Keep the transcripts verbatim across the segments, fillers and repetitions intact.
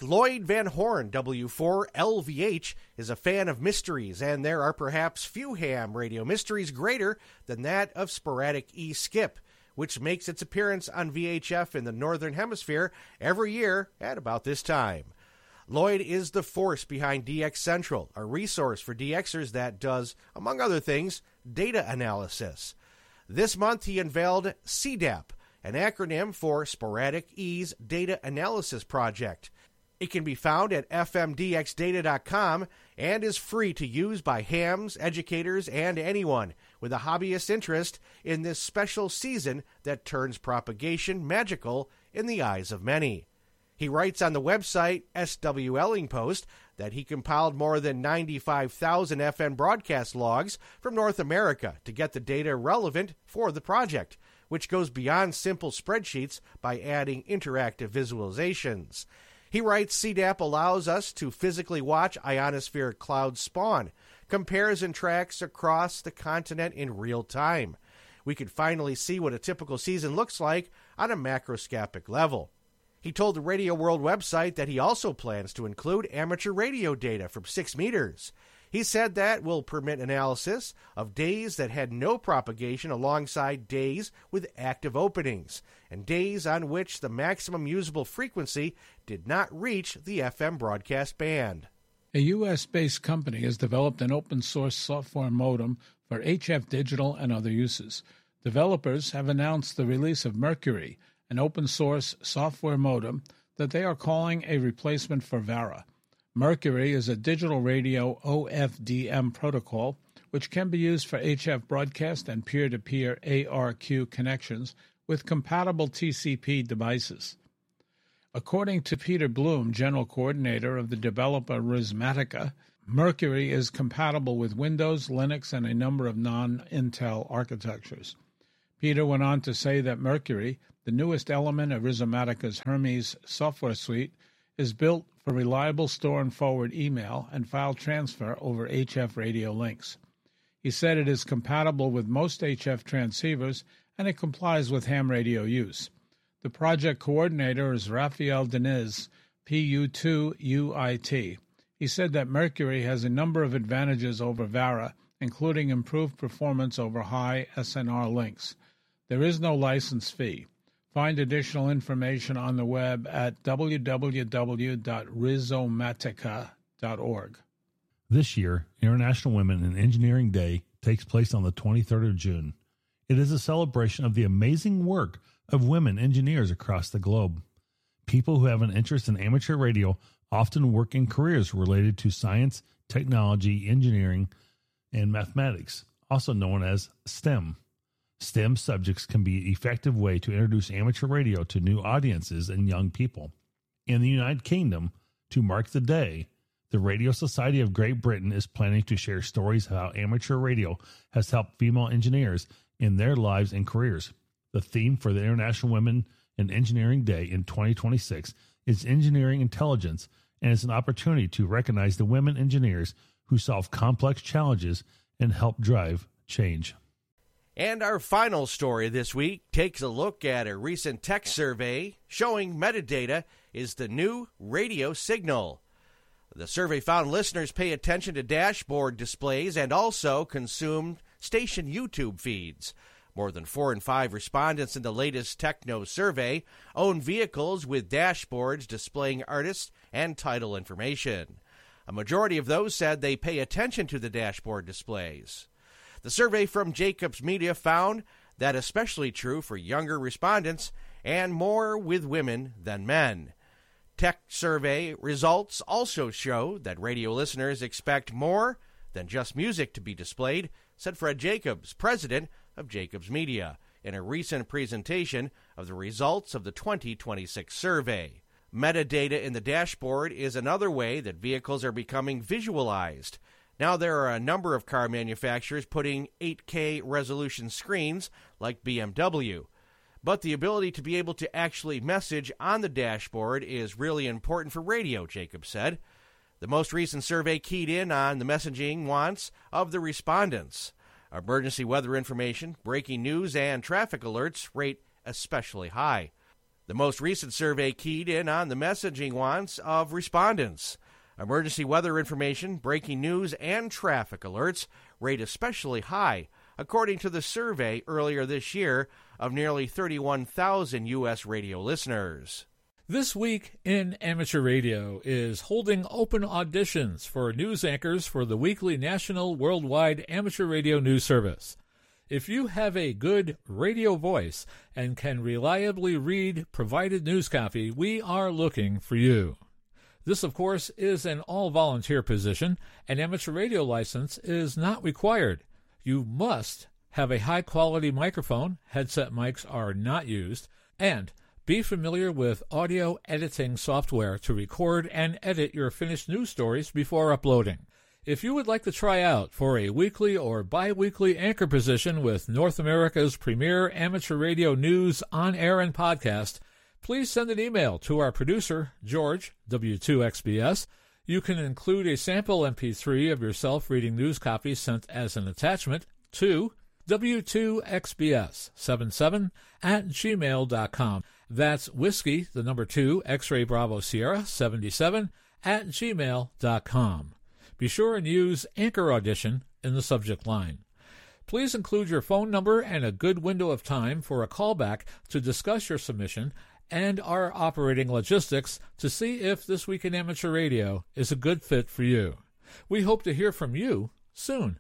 Lloyd Van Horn, W four L V H, is a fan of mysteries, and there are perhaps few ham radio mysteries greater than that of Sporadic E-Skip, which makes its appearance on V H F in the Northern Hemisphere every year at about this time. Lloyd is the force behind D X Central, a resource for D Xers that does, among other things, data analysis. This month he unveiled C D A P, an acronym for Sporadic E's Data Analysis Project. It can be found at f m d x data dot com and is free to use by hams, educators, and anyone with a hobbyist interest in this special season that turns propagation magical in the eyes of many. He writes on the website S W Elling Post that he compiled more than ninety-five thousand F M broadcast logs from North America to get the data relevant for the project, which goes beyond simple spreadsheets by adding interactive visualizations. He writes, C D A P allows us to physically watch ionospheric clouds spawn, compares and tracks across the continent in real time. We could finally see what a typical season looks like on a macroscopic level. He told the Radio World website that he also plans to include amateur radio data from six meters. He said that will permit analysis of days that had no propagation alongside days with active openings, and days on which the maximum usable frequency did not reach the F M broadcast band. A U S-based company has developed an open-source software modem for H F digital and other uses. Developers have announced the release of Mercury, an open-source software modem that they are calling a replacement for Vara. Mercury is a digital radio O F D M protocol which can be used for H F broadcast and peer-to-peer A R Q connections with compatible T C P devices. According to Peter Bloom, general coordinator of the developer Rhythmatica, Mercury is compatible with Windows, Linux, and a number of non-Intel architectures. Peter went on to say that Mercury, the newest element of Rhythmatica's Hermes software suite, is built for reliable store and forward email and file transfer over H F radio links. He said it is compatible with most H F transceivers and it complies with ham radio use. The project coordinator is Raphael Diniz, P U two U I T. He said that Mercury has a number of advantages over Vara, including improved performance over high S N R links. There is no license fee. Find additional information on the web at w w w dot rhizomatica dot org. This year, International Women in Engineering Day takes place on the twenty-third of June. It is a celebration of the amazing work of women engineers across the globe. People who have an interest in amateur radio often work in careers related to science, technology, engineering, and mathematics, also known as STEM. STEM subjects can be an effective way to introduce amateur radio to new audiences and young people. In the United Kingdom, to mark the day, the Radio Society of Great Britain is planning to share stories of how amateur radio has helped female engineers in their lives and careers. The theme for the International Women in Engineering Day in twenty twenty-six is Engineering Intelligence, and is an opportunity to recognize the women engineers who solve complex challenges and help drive change. And our final story this week takes a look at a recent tech survey showing metadata is the new radio signal. The survey found listeners pay attention to dashboard displays and also consume station YouTube feeds. More than four in five respondents in the latest Techno survey own vehicles with dashboards displaying artist and title information. A majority of those said they pay attention to the dashboard displays. The survey from Jacobs Media found that especially true for younger respondents and more with women than men. Tech survey results also show that radio listeners expect more than just music to be displayed, said Fred Jacobs, president of Jacobs Media, in a recent presentation of the results of the twenty twenty-six survey. Metadata in the dashboard is another way that vehicles are becoming visualized. Now there are a number of car manufacturers putting eight K resolution screens like B M W. But the ability to be able to actually message on the dashboard is really important for radio, Jacob said. The most recent survey keyed in on the messaging wants of the respondents. Emergency weather information, breaking news, and traffic alerts rate especially high. The most recent survey keyed in on the messaging wants of respondents. Emergency weather information, breaking news, and traffic alerts rate especially high, according to the survey earlier this year of nearly thirty-one thousand U S radio listeners. This Week in Amateur Radio is holding open auditions for news anchors for the weekly national worldwide amateur radio news service. If you have a good radio voice and can reliably read provided news copy, we are looking for you. This, of course, is an all-volunteer position. An amateur radio license is not required. You must have a high-quality microphone, headset mics are not used, and be familiar with audio editing software to record and edit your finished news stories before uploading. If you would like to try out for a weekly or bi-weekly anchor position with North America's premier amateur radio news on air and podcast, please send an email to our producer, George, W two X B S. You can include a sample M P three of yourself reading news copy sent as an attachment to W two X B S seventy-seven at gmail dot com. That's whiskey, the number two, X-ray Bravo Sierra, seventy-seven at gmail dot com. Be sure and use Anchor Audition in the subject line. Please include your phone number and a good window of time for a callback to discuss your submission and our operating logistics to see if This Week in Amateur Radio is a good fit for you. We hope to hear from you soon.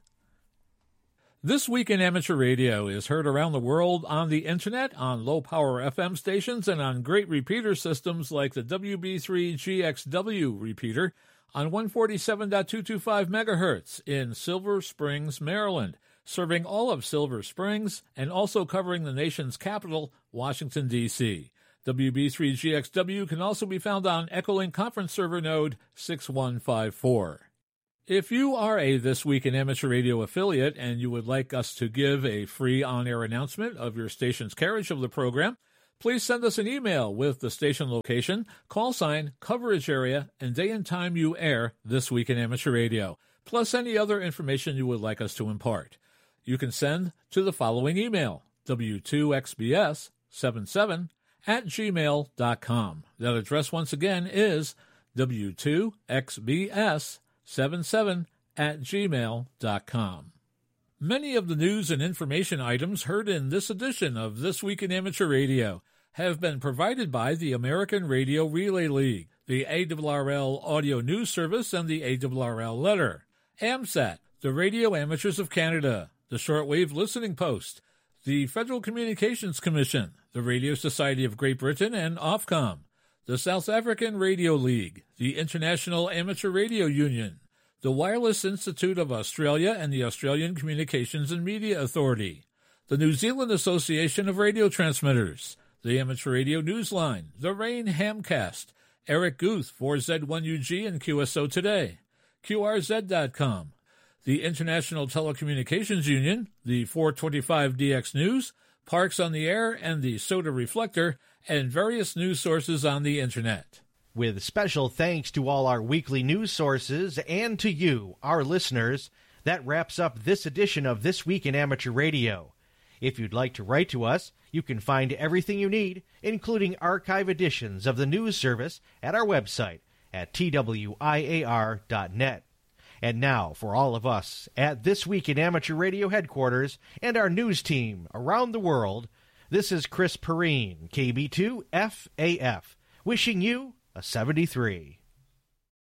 This Week in Amateur Radio is heard around the world on the Internet, on low-power F M stations, and on great repeater systems like the W B three G X W repeater on one forty-seven point two two five megahertz in Silver Springs, Maryland, serving all of Silver Springs and also covering the nation's capital, Washington, D C W B three G X W can also be found on Echolink Conference Server Node six one five four. If you are a This Week in Amateur Radio affiliate and you would like us to give a free on-air announcement of your station's carriage of the program, please send us an email with the station location, call sign, coverage area, and day and time you air This Week in Amateur Radio, plus any other information you would like us to impart. You can send to the following email, W two X B S seventy-seven at gmail dot com. That address once again is W two X B S seventy-seven at gmail dot com. Many of the news and information items heard in this edition of This Week in Amateur Radio have been provided by the American Radio Relay League, the A R R L Audio News Service, and the A R R L Letter, AMSAT, the Radio Amateurs of Canada, the Shortwave Listening Post, the Federal Communications Commission, the Radio Society of Great Britain, and Ofcom, the South African Radio League, the International Amateur Radio Union, the Wireless Institute of Australia and the Australian Communications and Media Authority, the New Zealand Association of Radio Transmitters, the Amateur Radio Newsline, the Rain Hamcast, Eric Guth for Z one U G and Q S O Today, Q R Z dot com, the International Telecommunications Union, the four twenty-five D X News, Parks on the Air, and the Soda Reflector, and various news sources on the Internet. With special thanks to all our weekly news sources and to you, our listeners, that wraps up this edition of This Week in Amateur Radio. If you'd like to write to us, you can find everything you need, including archive editions of the news service, at our website at T W I A R dot net. And now, for all of us at This Week in Amateur Radio headquarters and our news team around the world, this is Chris Perrine, K B two F A F, wishing you a seventy-three.